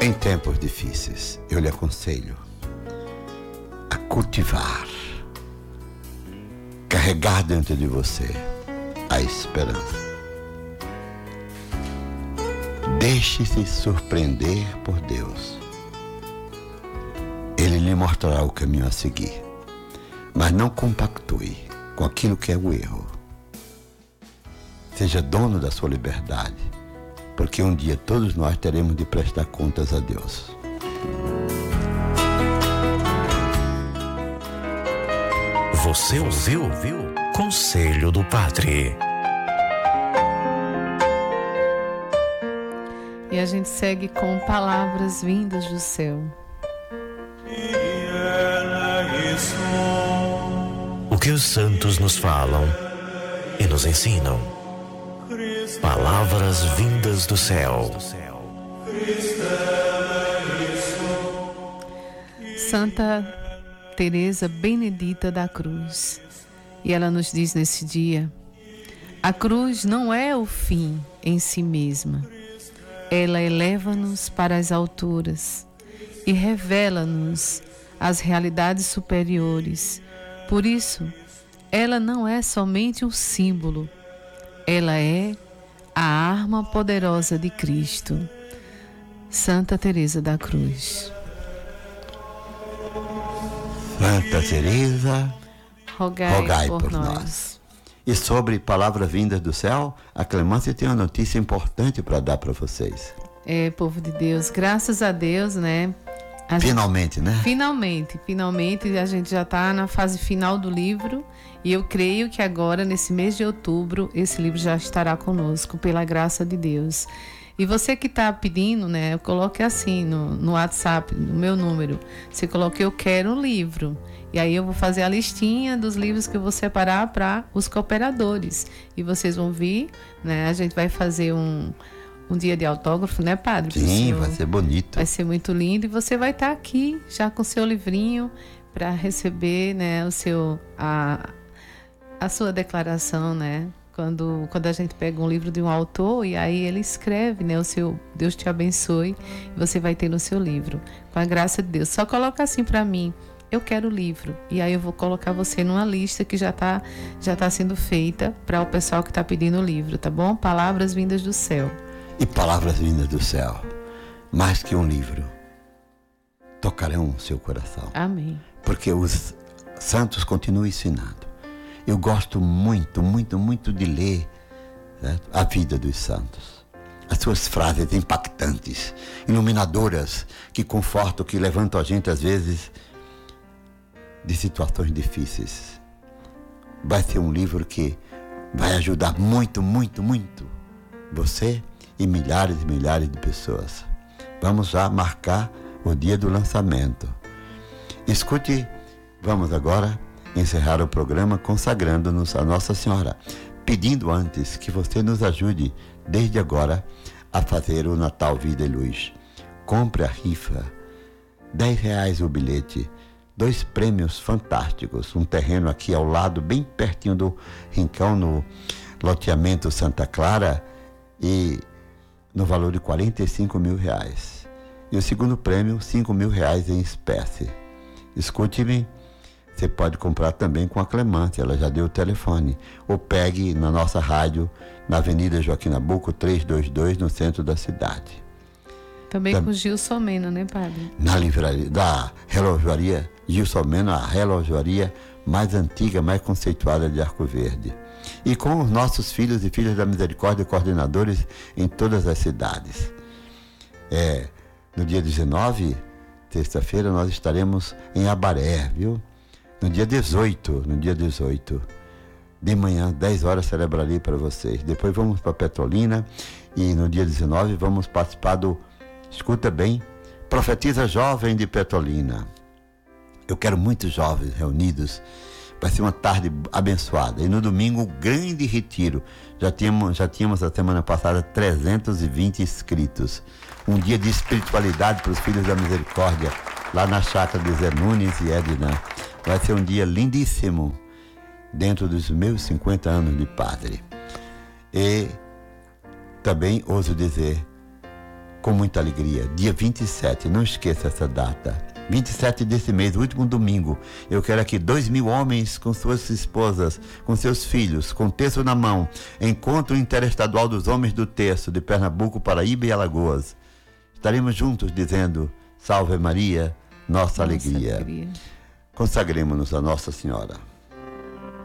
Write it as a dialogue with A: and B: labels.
A: Em tempos difíceis, eu lhe aconselho a cultivar, carregar dentro de você a esperança. Deixe-se surpreender por Deus. Ele lhe mostrará o caminho a seguir, mas não compactue com aquilo que é o erro. Seja dono da sua liberdade, porque um dia todos nós teremos de prestar contas a Deus.
B: Você ouviu? Conselho do Padre.
C: E a gente segue com palavras vindas do céu.
B: O que os santos nos falam e nos ensinam. Palavras vindas do céu.
C: Santa Teresa Benedita da Cruz. E ela nos diz nesse dia: a cruz não é o fim em si mesma. Ela eleva-nos para as alturas e revela-nos as realidades superiores. Por isso, ela não é somente um símbolo. Ela é a arma poderosa de Cristo. Santa Teresa da Cruz.
A: Santa Teresa,
C: rogai por nós.
A: E sobre palavras vindas do céu, a Clemência tem uma notícia importante para dar para vocês.
C: Povo de Deus, graças a Deus, né?
A: Finalmente, né?
C: Finalmente, a gente já está na fase final do livro e eu creio que agora, nesse mês de outubro, esse livro já estará conosco, pela graça de Deus. E você que está pedindo, né? Eu coloquei assim no WhatsApp, no meu número. Você coloca: eu quero um livro. E aí eu vou fazer a listinha dos livros que eu vou separar para os cooperadores. E vocês vão vir, né? A gente vai fazer um dia de autógrafo, né, Padre?
A: Sim, vai ser bonito.
C: Vai ser muito lindo. E você vai estar aqui já com o seu livrinho para receber, né, a sua declaração, né? Quando a gente pega um livro de um autor e aí ele escreve, né, o seu Deus te abençoe, e você vai ter no seu livro, com a graça de Deus. Só coloca assim para mim: eu quero o livro. E aí eu vou colocar você numa lista que já tá sendo feita para o pessoal que está pedindo o livro, tá bom? Palavras vindas do céu.
A: E palavras vindas do céu, mais que um livro, tocarão o seu coração.
C: Amém.
A: Porque os santos continuam ensinando. Eu gosto muito, muito, muito de ler, certo? A vida dos santos. As suas frases impactantes, iluminadoras, que confortam, que levantam a gente às vezes de situações difíceis. Vai ser um livro que vai ajudar muito, muito, muito você e milhares e milhares de pessoas. Vamos já marcar o dia do lançamento. Escute, vamos agora encerrar o programa consagrando-nos a Nossa Senhora, pedindo antes que você nos ajude desde agora a fazer o Natal Vida e Luz. Compre a rifa, R$10 o bilhete, 2 prêmios fantásticos, um terreno aqui ao lado, bem pertinho do Rincão, no loteamento Santa Clara, e no valor de R$45 mil. E o segundo prêmio, R$5 mil em espécie. Escute-me, você pode comprar também com a Clemência, ela já deu o telefone. Ou pegue na nossa rádio, na Avenida Joaquim Nabuco, 322, no centro da cidade.
C: Também com Gilson Mena, né, Padre?
A: Na livraria da relojoaria Gilson Mena, a relojoaria mais antiga, mais conceituada de Arco Verde. E com os nossos filhos e filhas da Misericórdia, coordenadores em todas as cidades. No dia 19, terça-feira, nós estaremos em Abaré, viu? No dia 18, de manhã, 10 horas, celebrarei para vocês. Depois vamos para Petrolina e no dia 19 vamos participar do, escuta bem, Profetiza Jovem de Petrolina. Eu quero muitos jovens reunidos. Vai ser uma tarde abençoada. E no domingo, grande retiro. Já tínhamos a semana passada 320 inscritos. Um dia de espiritualidade para os filhos da misericórdia, lá na chácara de Zé Nunes e Edna. Vai ser um dia lindíssimo, dentro dos meus 50 anos de padre. E também ouso dizer, com muita alegria. Dia 27, não esqueça essa data. 27 desse mês, último domingo. Eu quero aqui 2.000 homens com suas esposas, com seus filhos, com terço na mão. Encontro Interestadual dos Homens do Terço, de Pernambuco, Paraíba e Alagoas. Estaremos juntos dizendo: Salve Maria, nossa alegria. Consagremos-nos a Nossa Senhora.